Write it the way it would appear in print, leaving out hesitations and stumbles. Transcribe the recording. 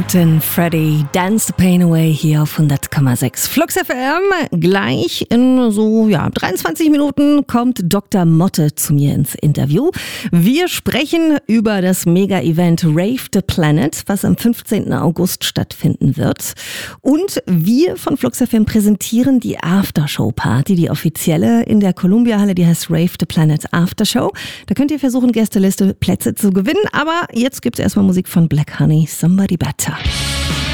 Freddy, Dance the Pain Away hier auf 100,6 Flux FM. Gleich in 23 Minuten kommt Dr. Motte zu mir ins Interview. Wir sprechen über das Mega-Event Rave the Planet, was am 15. August stattfinden wird. Und wir von Flux FM präsentieren die Aftershow-Party, die offizielle in der Columbia-Halle, die heißt Rave the Planet Aftershow. Da könnt ihr versuchen, Gästeliste Plätze zu gewinnen. Aber jetzt gibt's erstmal Musik von Black Honey, Somebody Better.